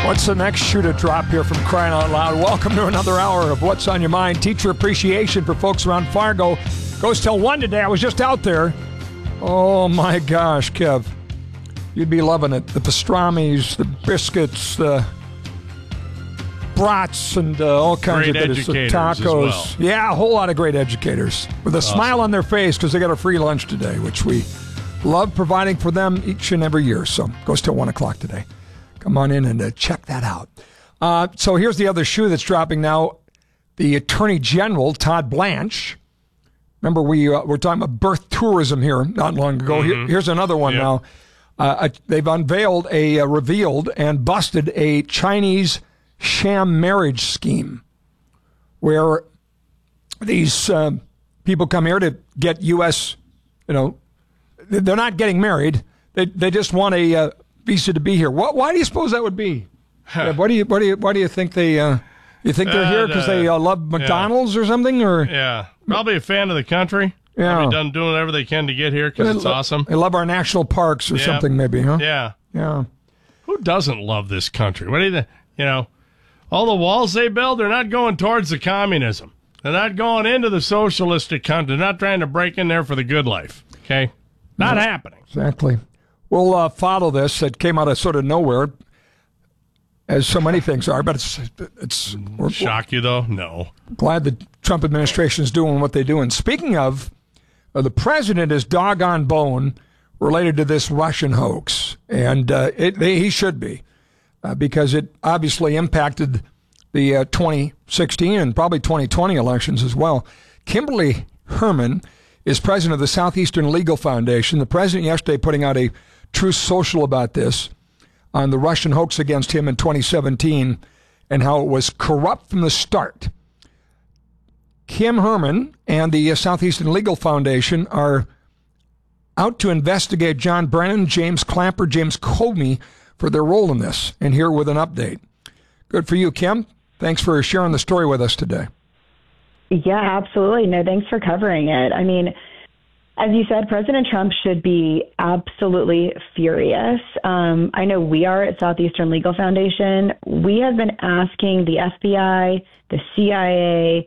What's the next shoe to drop here from Crying Out Loud? Welcome to another hour of What's on Your Mind. Teacher appreciation for folks around Fargo goes till 1 today. I was just out there. Oh, my gosh, Kev. You'd be loving it. The pastrami's, the biscuits, the brats, and all kinds great of goodies. The educators tacos. as well. Yeah, a whole lot of great educators with a smile on their face because they got a free lunch today, which we love providing for them each and every year. So goes till 1 o'clock today. Come on in and check that out. So here's the other shoe that's dropping now. The Attorney General, Todd Blanche. Remember, we were talking about birth tourism here not long ago. Here's another one now. They've revealed and busted a Chinese sham marriage scheme where these people come here to get U.S., they're not getting married. They just want a visa to be here. Why do you suppose that would be? Yeah, why do you think they? You think they're here because they love McDonald's or something? Or probably a fan of the country. Yeah, probably doing whatever they can to get here because it's awesome. They love our national parks or something, maybe, huh? Yeah. Who doesn't love this country? What do you think? All the walls they build, they're not going towards the communism. They're not going into the socialistic country. They're not trying to break in there for the good life. Okay, not happening. Exactly. We'll follow this. It came out of sort of nowhere, as so many things are, but it's shock you though? No. Glad the Trump administration is doing what they do. And speaking of, the president is doggone bone related to this Russian hoax, and he should be, because it obviously impacted the 2016 and probably 2020 elections as well. Kimberly Herman is president of the Southeastern Legal Foundation. The president yesterday putting out a Truth Social about this on the Russian hoax against him in 2017 and how it was corrupt from the start. Kim Herman and the Southeastern Legal Foundation are out to investigate John Brennan, James Clapper, James Comey for their role in this, and here with an update. Good for you, Kim. Thanks for sharing the story with us today. Yeah, absolutely. No, thanks for covering it. I mean, as you said, President Trump should be absolutely furious. I know we are at Southeastern Legal Foundation. We have been asking the FBI, the CIA,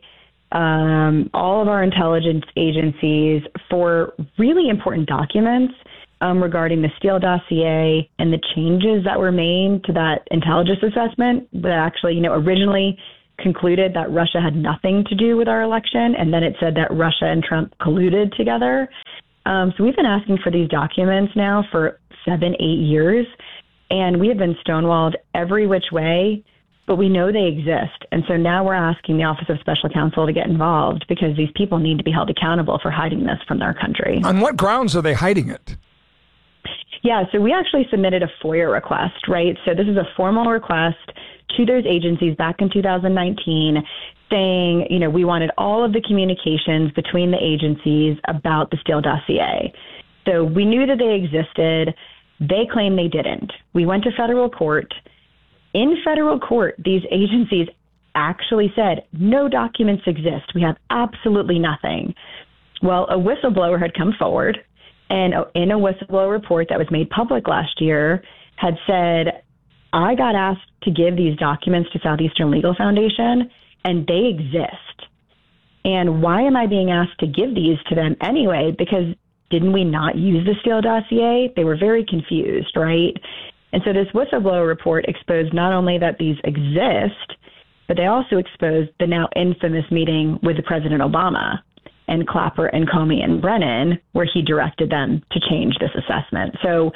all of our intelligence agencies for really important documents regarding the Steele dossier and the changes that were made to that intelligence assessment that actually, originally concluded that Russia had nothing to do with our election, and then it said that Russia and Trump colluded together. So we've been asking for these documents now for 7-8 years, and we have been stonewalled every which way, but we know they exist. And so now we're asking the Office of Special Counsel to get involved because these people need to be held accountable for hiding this from their country. On what grounds are they hiding it? Yeah, so we actually submitted a FOIA request, right? So this is a formal request to those agencies back in 2019 saying, we wanted all of the communications between the agencies about the Steele dossier. So we knew that they existed. They claim they didn't. We went to federal court. In federal court, these agencies actually said, no documents exist. We have absolutely nothing. Well, a whistleblower had come forward, and in a whistleblower report that was made public last year had said, I got asked to give these documents to Southeastern Legal Foundation, and they exist. And why am I being asked to give these to them anyway? Because didn't we not use the Steele dossier? They were very confused, right? And so this whistleblower report exposed not only that these exist, but they also exposed the now infamous meeting with President Obama and Clapper and Comey and Brennan, where he directed them to change this assessment. So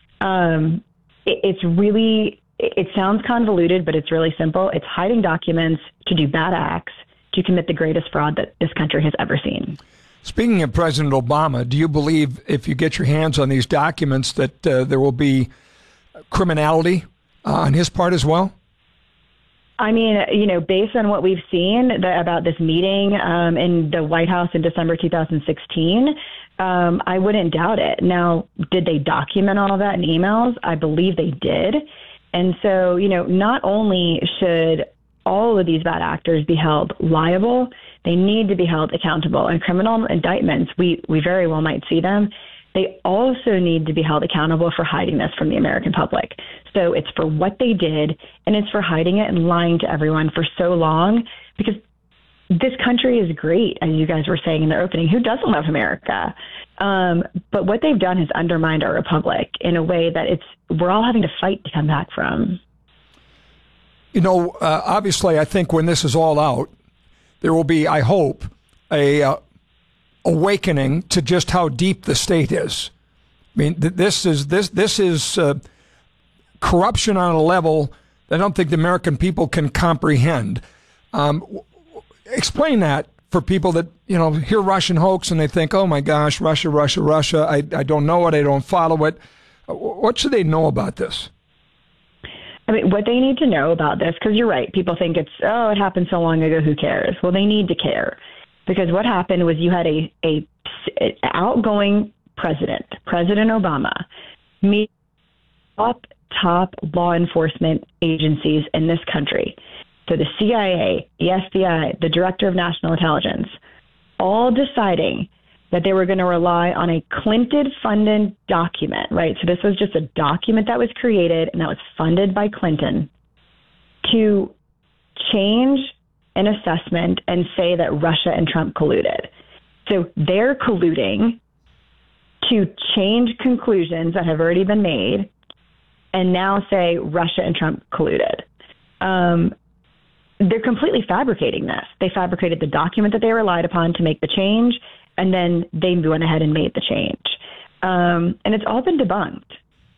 it sounds convoluted, but it's really simple. It's hiding documents to do bad acts, to commit the greatest fraud that this country has ever seen. Speaking of President Obama, do you believe if you get your hands on these documents that there will be criminality on his part as well? I mean, based on what we've seen about this meeting in the White House in December 2016, I wouldn't doubt it. Now, did they document all of that in emails? I believe they did. And so, not only should all of these bad actors be held liable, they need to be held accountable. And criminal indictments, we very well might see them. they also need to be held accountable for hiding this from the American public. So it's for what they did, and it's for hiding it and lying to everyone for so long, because this country is great, as you guys were saying in the opening. Who doesn't love America? But what they've done has undermined our republic in a way that we're all having to fight to come back from. Obviously, I think when this is all out, there will be, I hope, a awakening to just how deep the state is. I mean, this is corruption on a level that I don't think the American people can comprehend. Explain that for people that hear Russian hoax and they think, oh my gosh, Russia, Russia, Russia. I don't know it. I don't follow it. What should they know about this? I mean, what they need to know about this, because you're right, people think it happened so long ago, who cares? Well, they need to care, because what happened was you had a outgoing President Obama, meet top law enforcement agencies in this country. So the CIA, the FBI, the Director of National Intelligence, all deciding that they were going to rely on a Clinton-funded document, right? So this was just a document that was created and that was funded by Clinton to change an assessment and say that Russia and Trump colluded. So they're colluding to change conclusions that have already been made and now say Russia and Trump colluded. They're completely fabricating this. They fabricated the document that they relied upon to make the change, and then they went ahead and made the change. And it's all been debunked.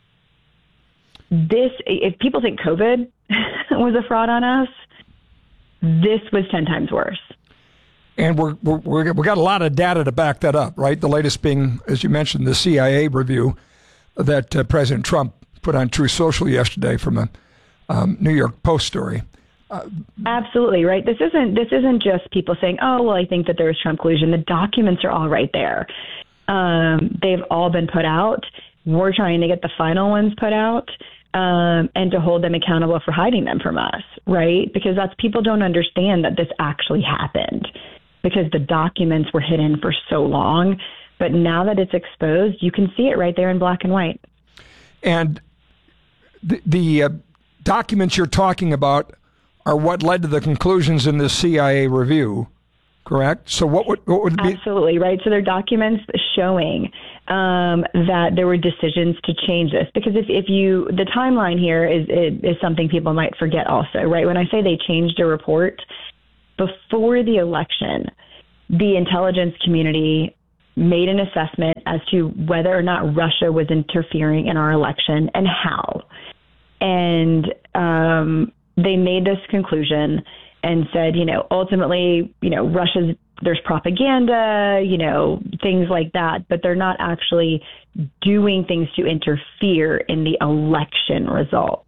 If people think COVID was a fraud on us, this was 10 times worse. And we got a lot of data to back that up, right? The latest being, as you mentioned, the CIA review that President Trump put on Truth Social yesterday from a New York Post story. Absolutely, right. This isn't just people saying, oh, well, I think that there was Trump collusion. The documents are all right there. They've all been put out. We're trying to get the final ones put out and to hold them accountable for hiding them from us, right? Because people don't understand that this actually happened, because the documents were hidden for so long. But now that it's exposed, you can see it right there in black and white. And the documents you're talking about are what led to the conclusions in the CIA review, correct? So what would be? Absolutely, right. So there are documents showing that there were decisions to change this. Because the timeline here is something people might forget also, right? When I say they changed a report, before the election, the intelligence community made an assessment as to whether or not Russia was interfering in our election and how. And they made this conclusion and said, ultimately, there's propaganda, things like that, but they're not actually doing things to interfere in the election result.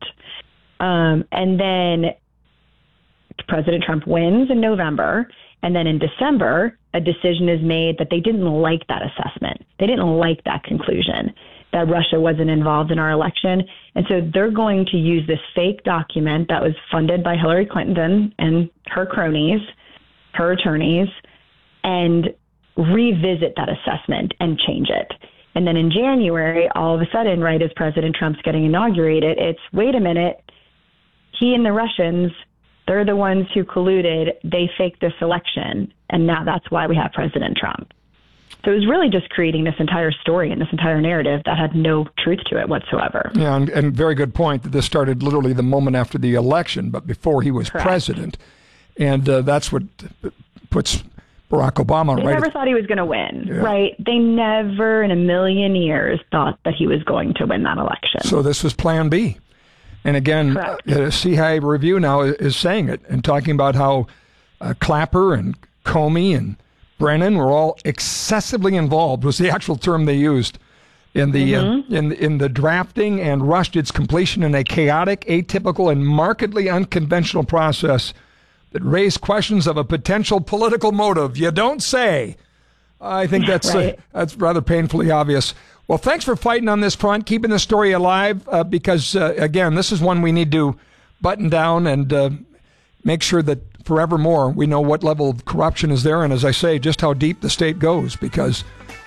And then President Trump wins in November, and then in December, a decision is made that they didn't like that assessment. They didn't like that conclusion that Russia wasn't involved in our election. And so they're going to use this fake document that was funded by Hillary Clinton and her cronies, her attorneys, and revisit that assessment and change it. And then in January, all of a sudden, right as President Trump's getting inaugurated, it's, wait a minute, he and the Russians, they're the ones who colluded. They faked this election. And now that's why we have President Trump. So it was really just creating this entire story and this entire narrative that had no truth to it whatsoever. Yeah, and very good point that this started literally the moment after the election, but before he was president. And that's what puts Barack Obama They right. never thought he was going to win, right? They never in a million years thought that he was going to win that election. So this was Plan B. And again, CIA review now is saying it and talking about how Clapper and Comey and Brennan were all excessively involved, was the actual term they used, in the in the drafting, and rushed its completion in a chaotic, atypical, and markedly unconventional process that raised questions of a potential political motive. You don't say. I think that's that's rather painfully obvious. Well, thanks for fighting on this front, keeping the story alive, because, again, this is one we need to button down and make sure that forevermore we know what level of corruption is there, and, as I say, just how deep the state goes, because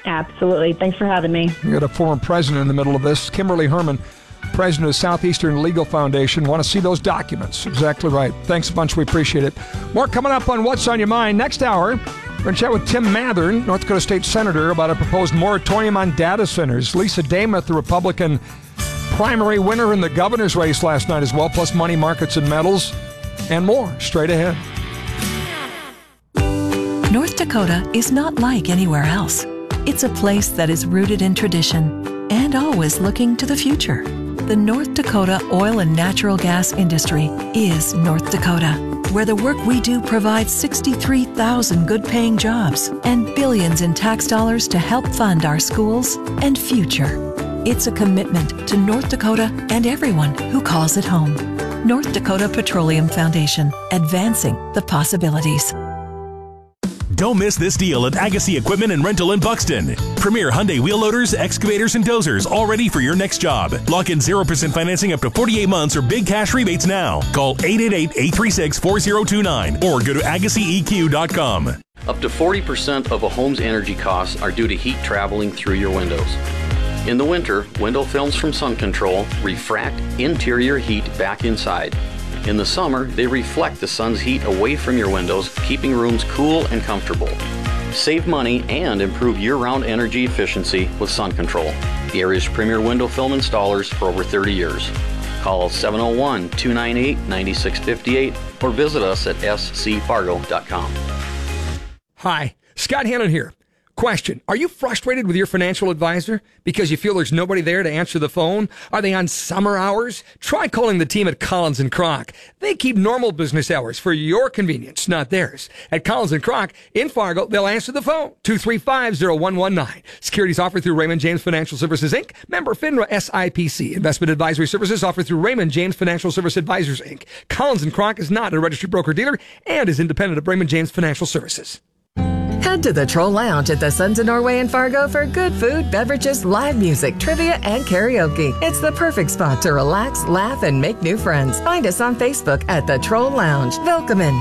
Absolutely. Thanks for having me. We got a former president in the middle of this, Kimberly Herman, president of Southeastern Legal Foundation. Want to see those documents. Exactly right. Thanks a bunch. We appreciate it. More coming up on What's on Your Mind. Next hour, we're going to chat with Tim Mathern, North Dakota State Senator, about a proposed moratorium on data centers. Lisa Damath, the Republican primary winner in the governor's race last night as well, plus money markets and metals, and more. Straight ahead. North Dakota is not like anywhere else. It's a place that is rooted in tradition and always looking to the future. The North Dakota oil and natural gas industry is North Dakota, where the work we do provides 63,000 good-paying jobs and billions in tax dollars to help fund our schools and future. It's a commitment to North Dakota and everyone who calls it home. North Dakota Petroleum Foundation, advancing the possibilities. Don't miss this deal at Agassi Equipment and Rental in Buxton. Premier Hyundai wheel loaders, excavators, and dozers, all ready for your next job. Lock in 0% financing up to 48 months or big cash rebates now. Call 888-836-4029 or go to AgassiEQ.com. Up to 40% of a home's energy costs are due to heat traveling through your windows. In the winter, window films from Sun Control refract interior heat back inside. In the summer, they reflect the sun's heat away from your windows, keeping rooms cool and comfortable. Save money and improve year-round energy efficiency with Sun Control, the area's premier window film installers for over 30 years. Call 701-298-9658 or visit us at scfargo.com. Hi, Scott Hannon here. Question, are you frustrated with your financial advisor because you feel there's nobody there to answer the phone? Are they on summer hours? Try calling the team at Collins & Kroc. They keep normal business hours for your convenience, not theirs. At Collins & Kroc in Fargo, they'll answer the phone, 235-0119. Securities offered through Raymond James Financial Services, Inc., member FINRA SIPC. Investment advisory services offered through Raymond James Financial Service Advisors, Inc. Collins & Kroc is not a registered broker-dealer and is independent of Raymond James Financial Services. Head to the Troll Lounge at the Sons of Norway in Fargo for good food, beverages, live music, trivia, and karaoke. It's the perfect spot to relax, laugh, and make new friends. Find us on Facebook at the Troll Lounge. Welcome.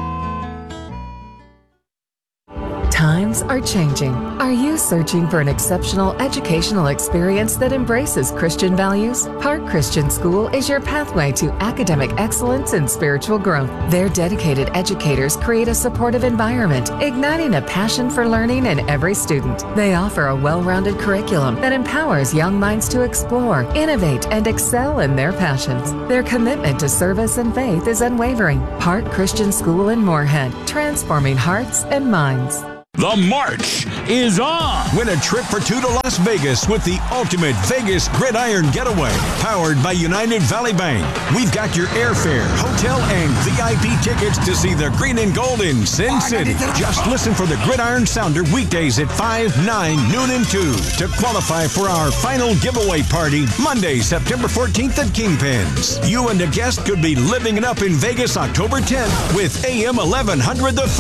Times are changing. Are you searching for an exceptional educational experience that embraces Christian values? Park Christian School is your pathway to academic excellence and spiritual growth. Their dedicated educators create a supportive environment, igniting a passion for learning in every student. They offer a well-rounded curriculum that empowers young minds to explore, innovate, and excel in their passions. Their commitment to service and faith is unwavering. Park Christian School in Moorhead, transforming hearts and minds. The March is on! Win a trip for two to Las Vegas with the ultimate Vegas Gridiron Getaway, powered by United Valley Bank. We've got your airfare, hotel, and VIP tickets to see the green and gold in Sin City. Just listen for the Gridiron Sounder weekdays at 5, 9, noon, and 2 to qualify for our final giveaway party Monday, September 14th at Kingpins. You and a guest could be living it up in Vegas October 10th with AM 1100 The